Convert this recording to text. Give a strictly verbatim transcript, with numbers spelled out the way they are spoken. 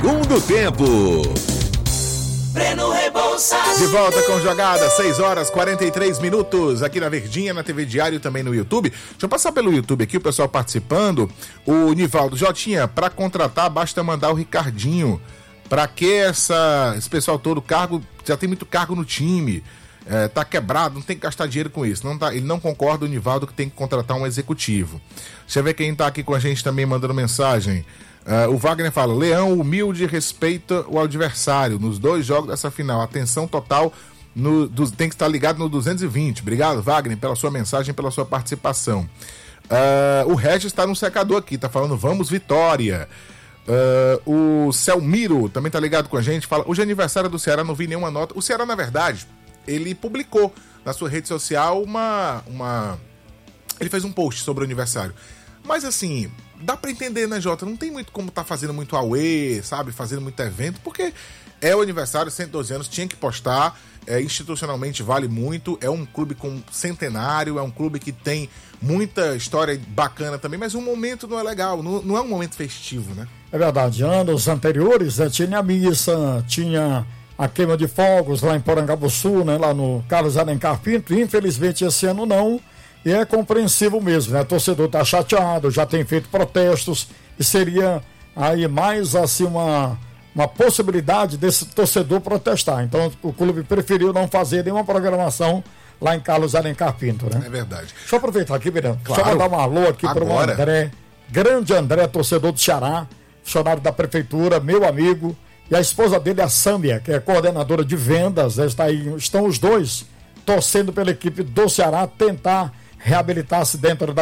Segundo tempo. Breno Rebouças. De volta com jogada, seis horas e quarenta e três minutos, aqui na Verdinha, na T V Diário, também no YouTube. Deixa eu passar pelo YouTube aqui, o pessoal participando. O Nivaldo Jotinha, para contratar, basta mandar o Ricardinho. Pra que essa, esse pessoal todo, cargo, já tem muito cargo no time, é, tá quebrado, não tem que gastar dinheiro com isso. Não tá, ele não concorda, o Nivaldo, que tem que contratar um executivo. Deixa eu ver quem tá aqui com a gente também mandando mensagem. Uh, o Wagner fala: Leão humilde respeita o adversário nos dois jogos dessa final, atenção total no, do, tem que estar ligado no duzentos e vinte. Obrigado, Wagner, pela sua mensagem, pela sua participação. Uh, o Regis está no secador aqui, tá falando vamos Vitória. Uh, o Celmiro também tá ligado com a gente, fala: hoje é aniversário do Ceará, não vi nenhuma nota. O Ceará, na verdade, ele publicou na sua rede social uma, uma... ele fez um post sobre o aniversário, mas assim, dá pra entender, né, Jota? Não tem muito como tá fazendo muito auê, sabe? Fazendo muito evento, porque é o aniversário, cento e doze anos, tinha que postar, é, institucionalmente vale muito, é um clube com centenário, é um clube que tem muita história bacana também, mas o momento não é legal, não, não é um momento festivo, né? É verdade, anos anteriores, né, tinha a missa, tinha a queima de fogos lá em Porangabuçu, né, lá no Carlos Alencar Pinto, e infelizmente esse ano não. E é compreensível mesmo, né? O torcedor está chateado, já tem feito protestos, e seria aí mais assim uma, uma possibilidade desse torcedor protestar. Então o clube preferiu não fazer nenhuma programação lá em Carlos Alencar Pinto, né? É verdade. Deixa eu aproveitar aqui, Miranda. Claro. Deixa eu mandar um alô aqui para o André, grande André, torcedor do Ceará, funcionário da prefeitura, meu amigo, e a esposa dele, a Sâmbia, que é coordenadora de vendas, né? Está aí, estão os dois torcendo pela equipe do Ceará tentar reabilitar-se dentro da